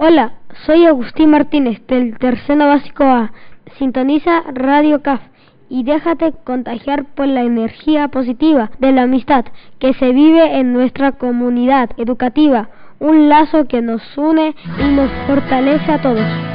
Hola, soy Agustín Martínez del Tercero Básico A. Sintoniza Radio CAF y déjate contagiar por la energía positiva de la amistad que se vive en nuestra comunidad educativa, un lazo que nos une y nos fortalece a todos.